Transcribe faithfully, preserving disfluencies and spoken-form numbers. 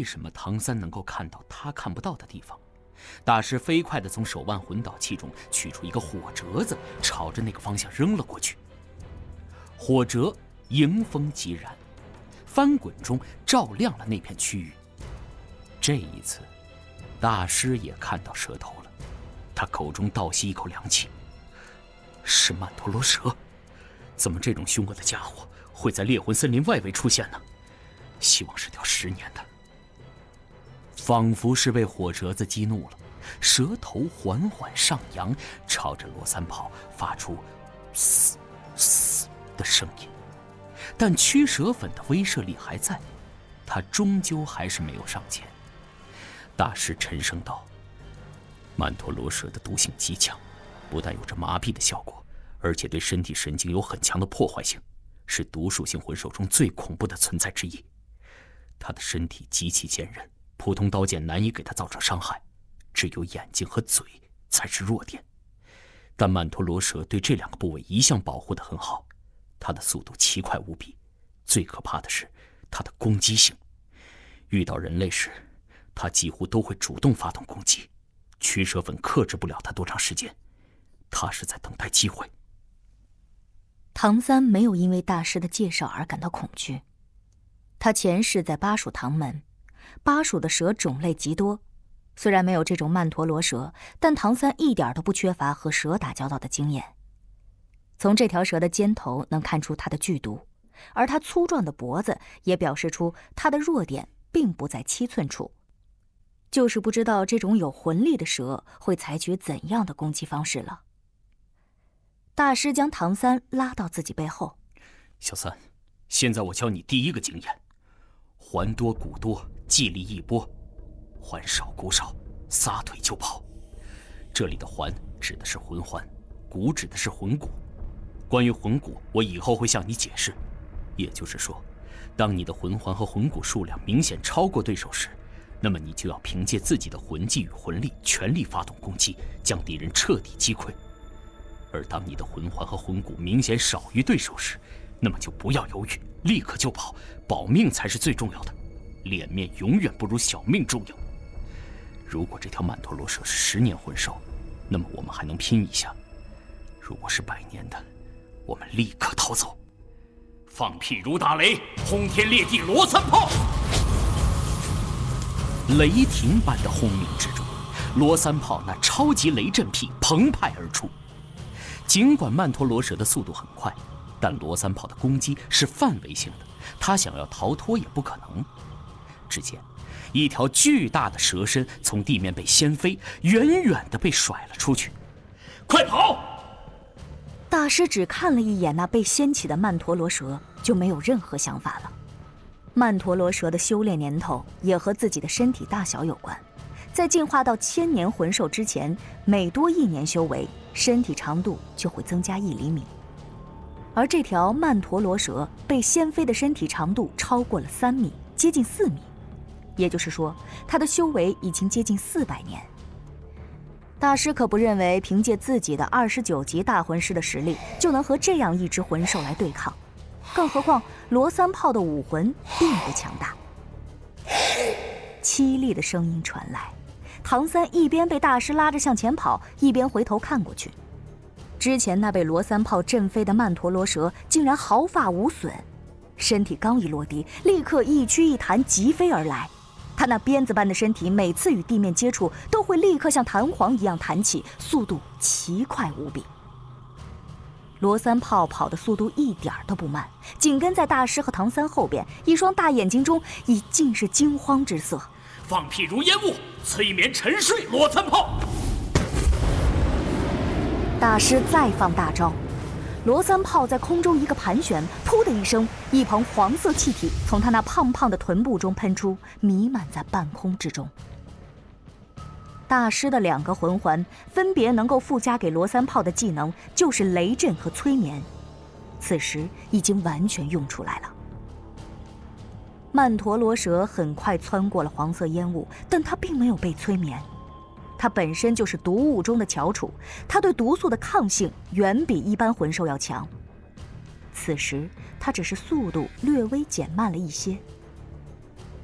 什么唐三能够看到他看不到的地方？大师飞快地从手腕魂导器中取出一个火折子，朝着那个方向扔了过去。火折迎风即燃，翻滚中照亮了那片区域。这一次，大师也看到蛇头了，他口中倒吸一口凉气。是曼陀罗蛇，怎么这种凶恶的家伙会在猎魂森林外围出现呢？希望是条十年的。仿佛是被火折子激怒了，蛇头缓缓上扬，朝着罗三炮发出嘶嘶的声音。但驱蛇粉的威慑力还在，他终究还是没有上前。大师沉声道：“曼陀罗蛇的毒性极强，不但有着麻痹的效果，而且对身体神经有很强的破坏性，是毒属性魂兽中最恐怖的存在之一。他的身体极其坚韧，普通刀剑难以给他造成伤害，只有眼睛和嘴才是弱点。但曼陀罗蛇对这两个部位一向保护得很好，它的速度奇快无比，最可怕的是它的攻击性。遇到人类时，它几乎都会主动发动攻击，驱蛇粉克制不了它多长时间，它是在等待机会。” 唐三没有因为大师的介绍而感到恐惧。他前世在巴蜀唐门，巴蜀的蛇种类极多，虽然没有这种曼陀罗蛇，但唐三一点都不缺乏和蛇打交道的经验。从这条蛇的尖头能看出它的剧毒，而它粗壮的脖子也表示出它的弱点并不在七寸处，就是不知道这种有魂力的蛇会采取怎样的攻击方式了。大师将唐三拉到自己背后：“ 小三，现在我教你第一个经验。环多骨多，技力一波；环少骨少，撒腿就跑。这里的环指的是魂环，骨指的是魂骨。关于魂骨，我以后会向你解释。也就是说，当你的魂环和魂骨数量明显超过对手时，那么你就要凭借自己的魂技与魂力，全力发动攻击，将敌人彻底击溃。而当你的魂环和魂骨明显少于对手时，那么就不要犹豫，立刻就跑，保命才是最重要的。脸面永远不如小命重要。如果这条曼陀罗蛇是十年魂兽，那么我们还能拼一下；如果是百年的，我们立刻逃走。放屁如打雷，轰天裂地罗三炮！雷霆般的轰鸣之中，罗三炮那超级雷震屁澎湃而出。尽管曼陀罗蛇的速度很快，但罗三炮的攻击是范围性的，他想要逃脱也不可能。只见一条巨大的蛇身从地面被掀飞，远远地被甩了出去。快跑！ 大师只看了一眼那被掀起的曼陀罗蛇，就没有任何想法了。曼陀罗蛇的修炼年头也和自己的身体大小有关，在进化到千年魂兽之前，每多一年修为，身体长度就会增加一厘米。而这条曼陀罗蛇被掀飞的身体长度超过了三米，接近四米，也就是说，它的修为已经接近四百年。大师可不认为凭借自己的二十九级大魂师的实力就能和这样一只魂兽来对抗，更何况罗三炮的武魂并不强大。凄厉的声音传来，唐三一边被大师拉着向前跑，一边回头看过去。之前那被罗三炮震飞的曼陀罗蛇竟然毫发无损，身体刚一落地，立刻一躯一弹疾飞而来。他那鞭子般的身体每次与地面接触，都会立刻像弹簧一样弹起，速度奇快无比。罗三炮跑的速度一点都不慢，紧跟在大师和唐三后边，一双大眼睛中已尽是惊慌之色。 放屁如烟雾，催眠沉睡罗三炮！ 大师再放大招，罗三炮在空中一个盘旋，噗的一声，一捧黄色气体从他那胖胖的臀部中喷出，弥漫在半空之中。大师的两个魂环分别能够附加给罗三炮的技能，就是雷震和催眠，此时已经完全用出来了。曼陀罗蛇很快穿过了黄色烟雾，但它并没有被催眠。它本身就是毒物中的翘楚，它对毒素的抗性远比一般魂兽要强。此时，它只是速度略微减慢了一些。